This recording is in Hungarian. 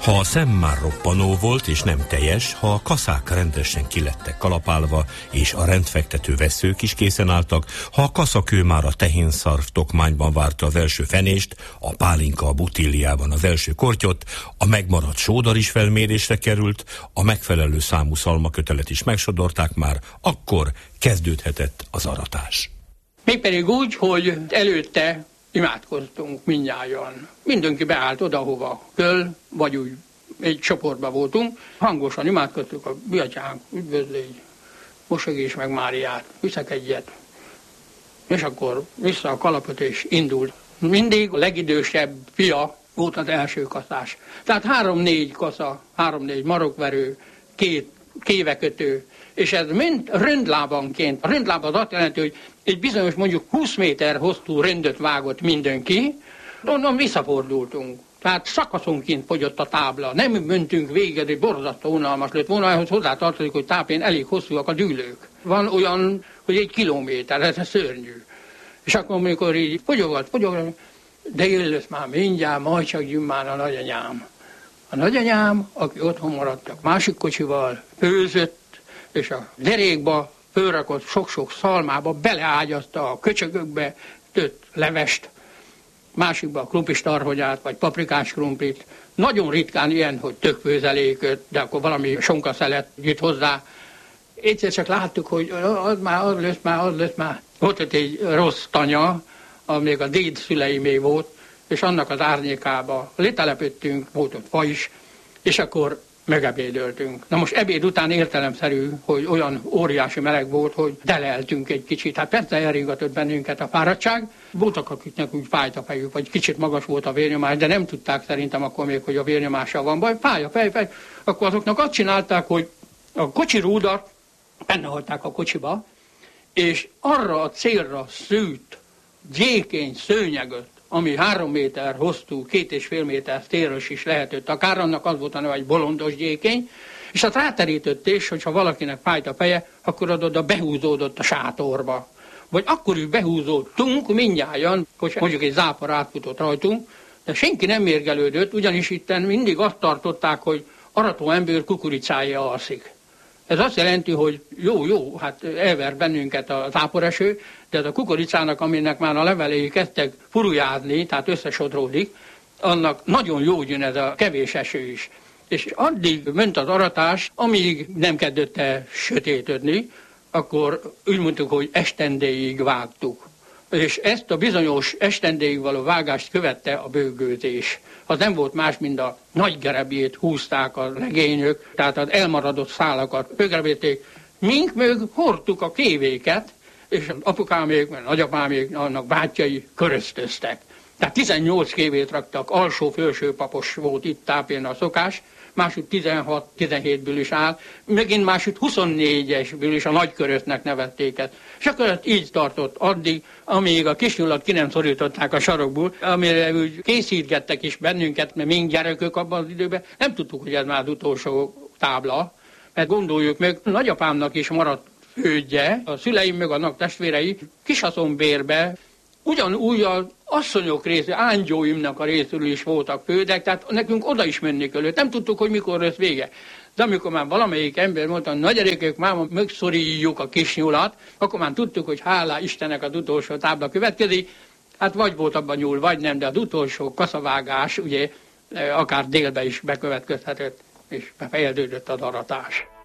Ha a szem már roppanó volt és nem teljes, ha a kaszák rendesen kilettek kalapálva, és a rendfektető vesszők is készen álltak, ha a kaszakő már a tehénszarv tokmányban várta az első fenést, a pálinka a butíliában az első kortyot, a megmaradt sódar is felmérésre került, a megfelelő számú szalmakötelet is megsodorták már, akkor kezdődhetett az aratás. Mégpedig úgy, hogy előtte imádkoztunk mindnyájan. Mindenki beállt oda, hova kell, vagy úgy egy csoportban voltunk. Hangosan imádkoztuk, a mi atyánk, üdvözlégy, mosegés meg Máriát, viszek egyet. És akkor vissza a kalapot és indult. Mindig a legidősebb fia volt az első kaszás. Tehát 3-4 kasza, 3-4 marokverő, 2 kévekötő, és ez mind röndlábanként. A röndláb az azt jelenti, hogy egy bizonyos mondjuk 20 méter hosszú röndöt vágott mindenki, onnan visszafordultunk. Tehát szakaszonként fogyott a tábla. Nem mentünk végig, egy borzasztó unalmas lett volna, ehhez hozzátartozik, hogy tápén elég hosszúak a dűlők. Van olyan, hogy 1 kilométer, ez szörnyű. És akkor, amikor így fogyogat, de jön lesz már mindjárt, majd csak jön már a nagyanyám. A nagyanyám, aki otthon maradt a másik kocsival, főzött, és a derékba fölrakott sok-sok szalmába, beleágyazta a köcsögökbe, tött levest, másikba a krumplis tarhonyát, vagy paprikás krumplit. Nagyon ritkán ilyen, hogy tökfőzeléköt, de akkor valami sonkaszelet jut hozzá. Egyszer csak láttuk, hogy az lesz már. Volt ott egy rossz tanya, amíg a déd szüleimé volt, és annak az árnyékába letelepedtünk, volt ott fa is, és akkor megebédöltünk. Na most ebéd után értelemszerű, hogy olyan óriási meleg volt, hogy deleltünk egy kicsit. Hát persze elringatott bennünket a fáradtság. Voltak, akiknek úgy fájt a fejük, vagy kicsit magas volt a vérnyomás, de nem tudták szerintem akkor még, hogy a vérnyomással van baj. Fáj a fej. Akkor azoknak azt csinálták, hogy a kocsirúdat benne hagyták a kocsiba, és arra a célra szűrt gyékény szőnyeget, ami 3 méter hosszú, 2,5 méter széles is lehetett, akár annak az volt a neve, egy bolondos gyékény, és azt ráterített is, hogyha valakinek fájt a feje, akkor oda behúzódott a sátorba. Vagy akkor is behúzódtunk mindnyájan, hogy mondjuk egy zápor átfutott rajtunk, de senki nem mérgelődött, ugyanis itten mindig azt tartották, hogy arató ember kukoricája alszik. Ez azt jelenti, hogy jó, hát elver bennünket a záporeső, de a kukoricának, aminek már a levelei kezdtek furujázni, tehát összesodródik, annak nagyon jó jön ez a kevés eső is. És addig ment az aratás, amíg nem kezdett el sötétödni, akkor úgy mondtuk, hogy estendéig vágtuk. És ezt a bizonyos estendéig való vágást követte a bőgőzés. Az nem volt más, mint a nagy gerebjét húzták a legényök, tehát az elmaradott szálakat bőgerebéték. Mink mög hordtuk a kévéket, és az apukámék, meg nagyapámék, annak bátyjai köröztöztek. Tehát 18 kévét raktak, alsó-felső papos volt itt tápén a szokás, másút 16-17-ből is áll, megint másút 24-esből is a nagykörösznek nevették ezt. És akkor így tartott addig, amíg a kisnyulat ki nem szorították a sarokból, amire úgy készítgettek is bennünket, mert mind gyerekök abban az időben, nem tudtuk, hogy ez már az utolsó tábla, mert gondoljuk meg, nagyapámnak is maradt fődje, a szüleim meg annak testvérei Kisaszonbérbe, ugyanúgy az asszonyok része, ángyóimnak a részről is voltak fődek, tehát nekünk oda is menni kellett. Nem tudtuk, hogy mikor lesz vége. De amikor már valamelyik ember mondta, nagy gyerekek, már megszoríjuk a kisnyulat, akkor már tudtuk, hogy hálá Istennek az utolsó tábla következik. Hát vagy volt abban nyúl, vagy nem, de az utolsó kaszavágás, ugye, akár délbe is bekövetkezhetett, és befejeződött az aratás.